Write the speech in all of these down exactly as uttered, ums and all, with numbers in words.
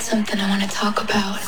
something I wanna talk about.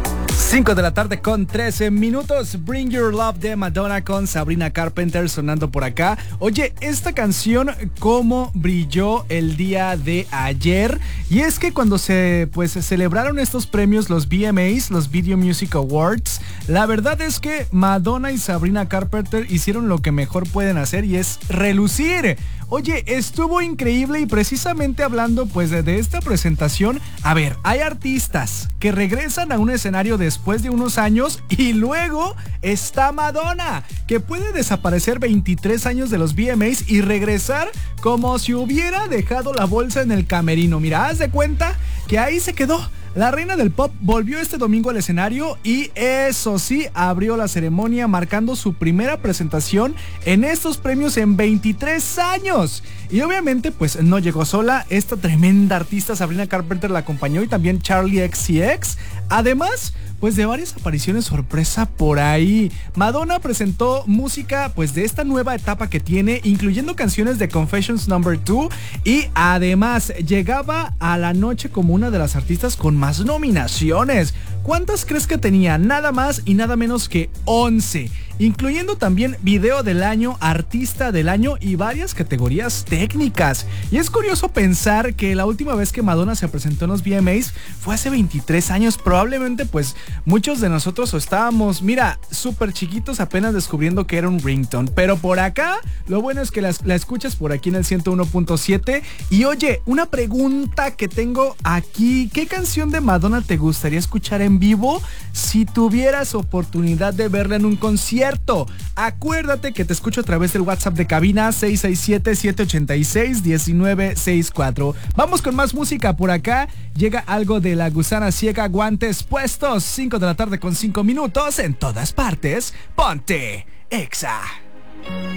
cinco de la tarde con trece minutos. Bring Your Love de Madonna con Sabrina Carpenter sonando por acá. Oye, esta canción cómo brilló el día de ayer. Y es que cuando se pues celebraron estos premios, los V M As, los Video Music Awards, la verdad es que Madonna y Sabrina Carpenter hicieron lo que mejor pueden hacer, y es relucir. Oye, estuvo increíble, y precisamente hablando pues de, de esta presentación, a ver, hay artistas que regresan a un escenario después de unos años, y luego está Madonna, que puede desaparecer veintitrés años de los V M As y regresar como si hubiera dejado la bolsa en el camerino. Mira, haz de cuenta que ahí se quedó. La reina del pop volvió este domingo al escenario y eso sí, abrió la ceremonia marcando su primera presentación en estos premios en veintitrés años. Y obviamente pues no llegó sola, esta tremenda artista Sabrina Carpenter la acompañó, y también Charlie X C X. Además pues de varias apariciones sorpresa por ahí. Madonna presentó música pues de esta nueva etapa que tiene, incluyendo canciones de Confessions número dos, y además llegaba a la noche como una de las artistas con más nominaciones. ¿Cuántas crees que tenía? Nada más y nada menos que once, incluyendo también video del año, artista del año y varias categorías técnicas. Y es curioso pensar que la última vez que Madonna se presentó en los V M As fue hace veintitrés años. Probablemente pues muchos de nosotros estábamos, mira, súper chiquitos apenas descubriendo que era un ringtone. Pero por acá, lo bueno es que la, la escuchas por aquí en el ciento uno punto siete. Y oye, una pregunta que tengo aquí: ¿qué canción de Madonna te gustaría escuchar en vivo si tuvieras oportunidad de verla en un concierto? Acuérdate que te escucho a través del WhatsApp de cabina seis seis siete, siete ocho seis, uno nueve seis cuatro. Vamos con más música por acá. Llega algo de La Gusana Ciega, Guantes Puestos. cinco de la tarde con cinco minutos. En todas partes, ponte Exa.